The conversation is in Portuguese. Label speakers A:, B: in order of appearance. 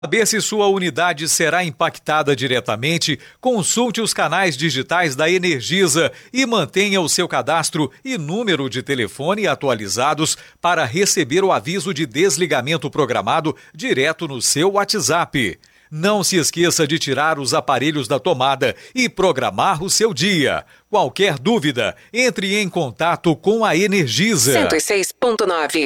A: Saber se sua unidade será impactada diretamente, consulte os canais digitais da Energisa e mantenha o seu cadastro e número de telefone atualizados para receber o aviso de desligamento programado direto no seu WhatsApp. Não se esqueça de tirar os aparelhos da tomada e programar o seu dia. Qualquer dúvida, entre em contato com a Energisa.
B: 106.9